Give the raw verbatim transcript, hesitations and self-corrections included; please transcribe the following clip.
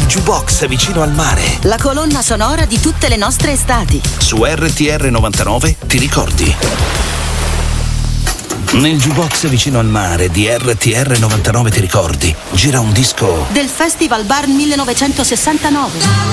Il jukebox vicino al mare. La colonna sonora di tutte le nostre estati. Su R T R novantanove ti ricordi? Nel jukebox vicino al mare di R T R novantanove ti ricordi? Gira un disco del Festival Bar millenovecentosessantanove.